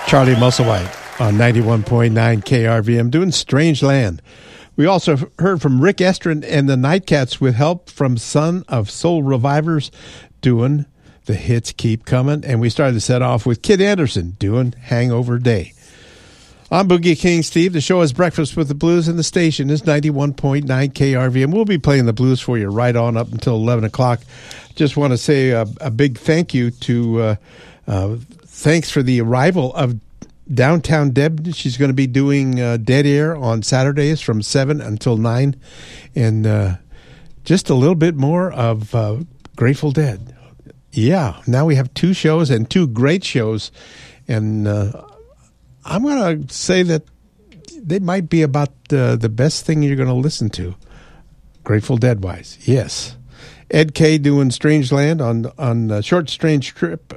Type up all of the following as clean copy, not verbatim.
Charlie Musselwhite on 91.9 KRVM doing Strange Land. We also heard from Rick Estrin and the Nightcats with help from Son of Soul Revivers doing The Hits Keep Coming. And we started the set off with Kid Anderson doing Hangover Day. I'm Boogie King Steve. The show is Breakfast with the Blues, and the station is 91.9 KRVM. We'll be playing the blues for you right on up until 11 o'clock. Just want to say a big thank you to... thanks for the arrival of Downtown Deb. She's going to be doing Dead Air on Saturdays from 7 until 9. And just a little bit more of Grateful Dead. Yeah, now we have 2 shows and 2 great shows. And I'm going to say that they might be about the best thing you're going to listen to, Grateful Dead-wise. Yes. Ed Kay doing Strange Land on Short Strange Trip,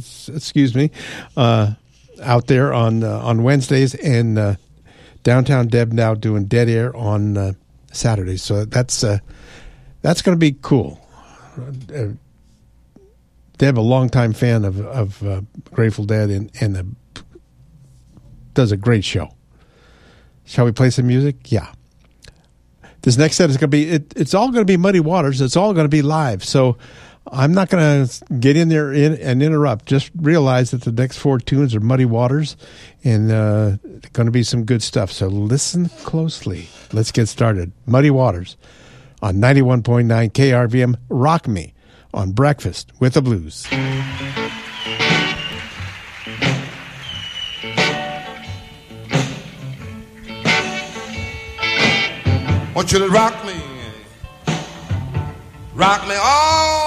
out there on Wednesdays, and Downtown Deb now doing Dead Air on Saturdays. So that's going to be cool. Deb, a longtime fan of Grateful Dead, and does a great show. Shall we play some music? Yeah. This next set is going to be, it's all going to be Muddy Waters. It's all going to be live. So I'm not going to get in there and interrupt. Just realize that the next 4 tunes are Muddy Waters, and going to be some good stuff. So listen closely. Let's get started. Muddy Waters on 91.9 KRVM. Rock Me on Breakfast with the Blues. Want you to rock me all